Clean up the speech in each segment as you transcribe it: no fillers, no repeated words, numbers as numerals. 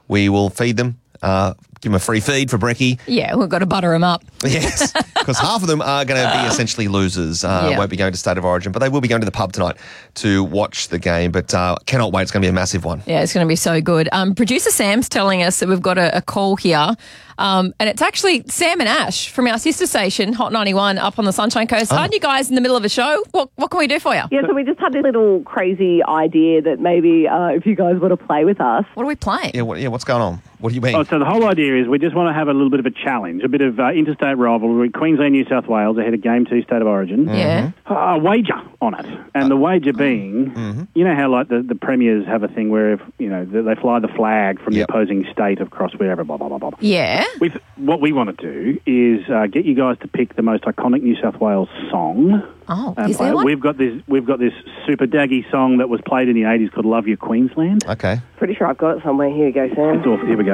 we will feed them. Give them a free feed for brekkie. Yeah, we've got to butter them up. Yes, because half of them are going to be essentially losers. Won't be going to State of Origin, but they will be going to the pub tonight to watch the game. But cannot wait. It's going to be a massive one. Yeah, it's going to be so good. Producer Sam's telling us that we've got a call here. And it's actually Sam and Ash from our sister station, Hot 91, up on the Sunshine Coast. Aren't you guys in the middle of a show? What can we do for you? Yeah, so we just had this little crazy idea that maybe if you guys want to play with us. What are we playing? Yeah, what's going on? What do you mean? So the whole idea is we just want to have a little bit of a challenge, a bit of interstate rivalry, Queensland, New South Wales ahead of Game 2 State of Origin. Yeah. A wager on it. And the wager being, you know how like the premiers have a thing where if, they fly the flag from the opposing state across wherever, blah, blah, blah, blah. Yeah. What we want to do is get you guys to pick the most iconic New South Wales song. Oh, is there one? We've got this super daggy song that was played in the 80s called Love You Queensland. Okay. Pretty sure I've got it somewhere. Here you go, Sam. Here we go.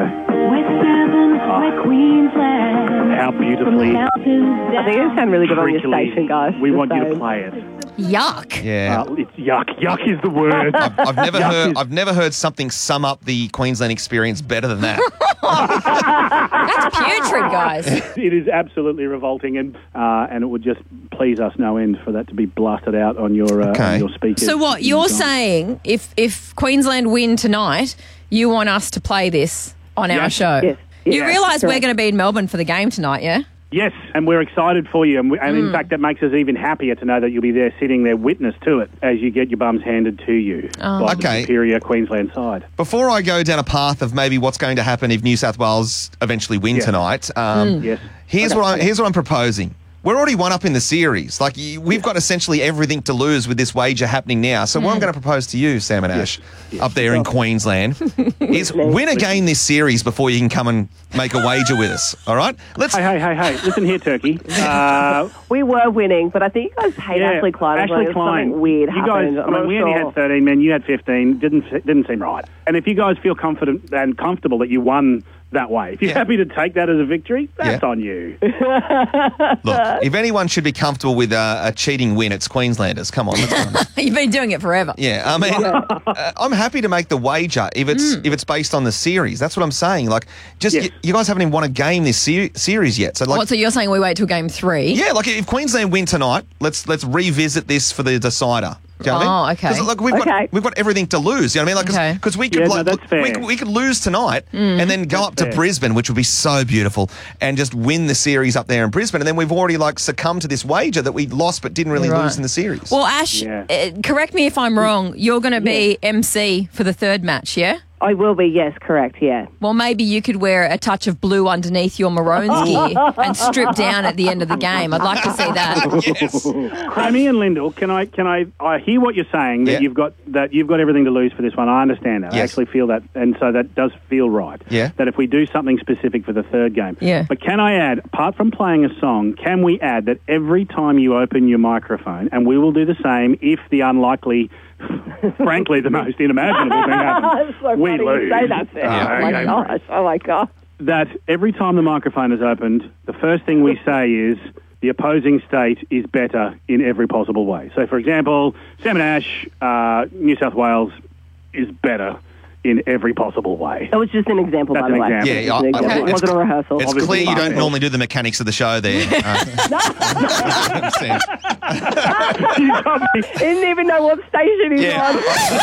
Queensland. How beautifully. I think it sounds really good on your crinkly. station, guys. We want you to play it. Yuck. Yeah. It's yuck. Yuck is the word. I've never heard something sum up the Queensland experience better than that. That's putrid, guys. It is absolutely revolting, and it would just please us no end for that to be blasted out on your speakers. So what, you're saying if Queensland win tonight, you want us to play this on our show? Yes. You realise we're going to be in Melbourne for the game tonight, yeah? Yes, and we're excited for you. And in fact, that makes us even happier to know that you'll be there sitting there witness to it as you get your bums handed to you by the superior Queensland side. Before I go down a path of maybe what's going to happen if New South Wales eventually win tonight, here's what I'm proposing. We're already one up in the series. Like, we've got essentially everything to lose with this wager happening now. So what I'm going to propose to you, Sam and Ash, up there in Queensland, is win a game this series before you can come and make a wager with us. All right? Hey. Listen here, Turkey. We were winning, but I think you guys hate Ashley Klein. Ashley Klein. Something weird you guys, happened. we only had 13 men. You had 15. Didn't seem right. And if you guys feel confident and comfortable that you won that way, if you're happy to take that as a victory, that's on you. Look, if anyone should be comfortable with a cheating win, it's Queenslanders. Come on, let's go. You've been doing it forever. Yeah, I mean, I'm happy to make the wager if it's based on the series. That's what I'm saying. Like, you guys haven't even won a game this series yet. So, so you're saying we wait till game 3? Yeah, like if Queensland win tonight, let's revisit this for the decider. Do you know what I mean? Okay. 'Cause, look, we've got everything to lose. You know what I mean? Because we could that's fair. we could lose tonight and then go up to Brisbane, which would be so beautiful, and just win the series up there in Brisbane. And then we've already succumbed to this wager that we lost but didn't really lose in the series. Well, Ash, correct me if I'm wrong. You're going to be MC for the third match, yeah? I will be, yes, correct, yeah. Well, maybe you could wear a touch of blue underneath your Maroons gear and strip down at the end of the game. I'd like to see that. Yes. Crammy and Lyndall, can I hear what you're saying, that you've got everything to lose for this one. I understand that. Yes. I actually feel that, and so that does feel right. Yeah. That if we do something specific for the third game. Yeah. But can I add, apart from playing a song, can we add that every time you open your microphone, and we will do the same if the unlikely frankly, the most unimaginable thing happens. So we funny lose. You say that, Sam. Oh my gosh. That every time the microphone is opened, the first thing we say is the opposing state is better in every possible way. So, for example, Sam and Ash, New South Wales is better in every possible way. That was just an example, That's by the way. example. Yeah, It wasn't a rehearsal. It's clear you don't normally do the mechanics of the show there. He didn't even know what station he's on.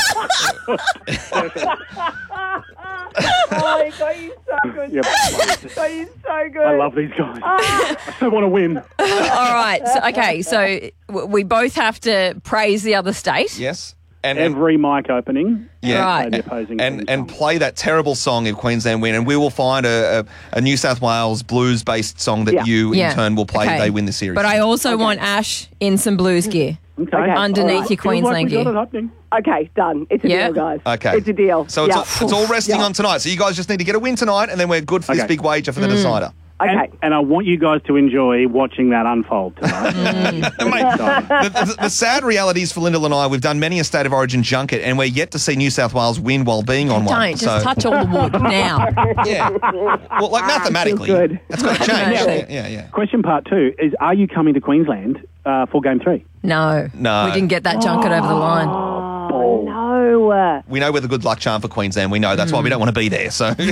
Oh, he got you so good. Yep. Got you so good. I love these guys. I so want to win. All right. So we both have to praise the other state. Yes. And every mic opening, right? The opposing and play that terrible song if Queensland win, and we will find a New South Wales blues-based song that you in turn will play if they win the series. But I also want Ash in some blues gear underneath your Queensland gear. Okay, done. It's a deal, guys. Okay, it's a deal. So it's all resting on tonight. So you guys just need to get a win tonight, and then we're good for this big wager for the decider. Okay. And I want you guys to enjoy watching that unfold tonight. The sad reality is for Lyndall and I, we've done many a State of Origin junket, and we're yet to see New South Wales win while being on one. Don't just touch all the wood now. Yeah. Well, mathematically, that's got to change. Yeah. Question part 2 is: are you coming to Queensland for Game 3? No. We didn't get that junket over the line. Oh, no. We know we're the good luck charm for Queensland. We know that's why we don't want to be there. So.